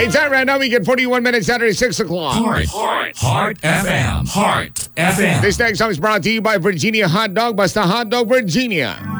It's time right now. We get 41 minutes after 6 o'clock. Heart FM. Heart FM. This next song is brought to you by Virginia Hot Dog. Basta Hot Dog Virginia.